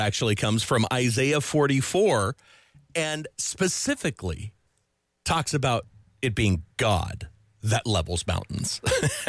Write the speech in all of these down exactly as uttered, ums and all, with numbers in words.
actually comes from Isaiah forty-four and specifically talks about it being God that levels mountains.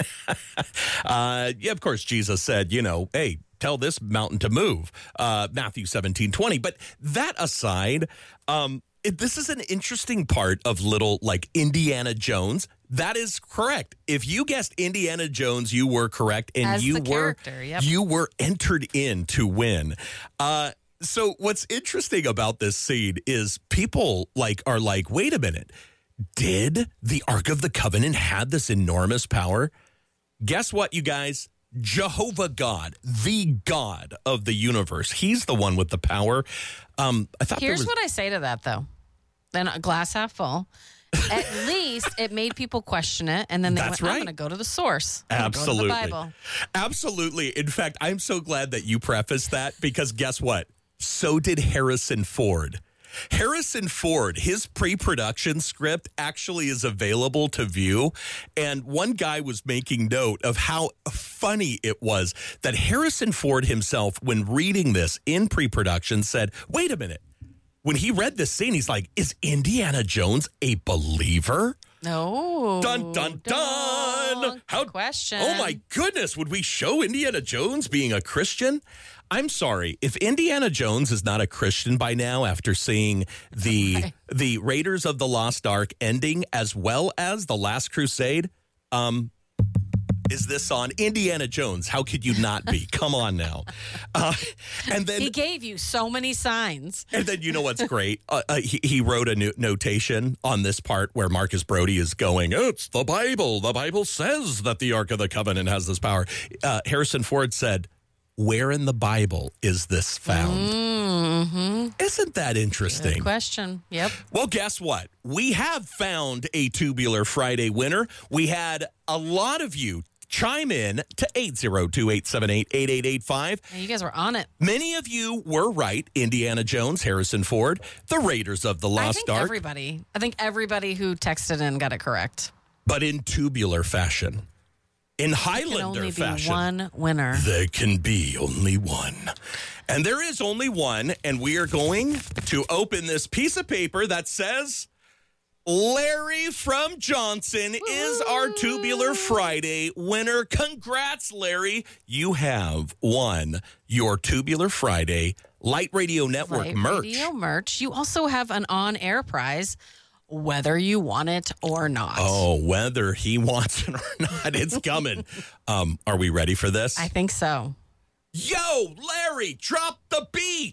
uh, yeah, of course, Jesus said, you know, hey, tell this mountain to move, uh, Matthew seventeen twenty. But that aside, um, it, this is an interesting part of little, like, Indiana Jones. That is correct. If you guessed Indiana Jones, you were correct, and As you the were character, yep. you were entered in to win. Uh, so what's interesting about this scene is people like are like, wait a minute, did the Ark of the Covenant have this enormous power? Guess what, you guys? Jehovah God, the God of the universe. He's the one with the power. Um, I thought Here's there was- what I say to that, though. Then a glass half full. At least it made people question it, and then they That's went, right. I'm going to go to the source. I'm Absolutely. Go to the Bible. Absolutely. In fact, I'm so glad that you prefaced that because guess what? So did Harrison Ford. Harrison Ford, his pre-production script actually is available to view. And one guy was making note of how funny it was that Harrison Ford himself, when reading this in pre-production, said, wait a minute. When he read this scene, he's like, is Indiana Jones a believer? No. Dun, dun, dun. How, question. Oh, my goodness. Would we show Indiana Jones being a Christian? I'm sorry. If Indiana Jones is not a Christian by now after seeing the Right. the Raiders of the Lost Ark ending as well as The Last Crusade, um, is this on Indiana Jones? How could you not be? Come on now. Uh, and then He gave you so many signs. And then you know what's great? Uh, uh, he, he wrote a no- notation on this part where Marcus Brody is going, it's the Bible. The Bible says that the Ark of the Covenant has this power. Uh, Harrison Ford said, where in the Bible is this found? Mm-hmm. Isn't that interesting? Good question. Yep. Well, guess what? We have found a Tubular Friday winner. We had a lot of you chime in to eight zero two, eight seven eight, eight eight eight five. Yeah, you guys were on it. Many of you were right. Indiana Jones, Harrison Ford, the Raiders of the I Lost think Ark. everybody. I think everybody who texted in got it correct. But in tubular fashion. In There can Highlander only be fashion. one winner. There can be only one. And there is only one. And we are going to open this piece of paper that says Larry from Johnson is our Tubular Friday winner. Congrats, Larry. You have won your Tubular Friday Light Radio Network Light merch. Radio merch. You also have an on-air prize, whether you want it or not. Oh, whether he wants it or not, it's coming. um, are we ready for this? I think so. Yo, Larry, drop the beat.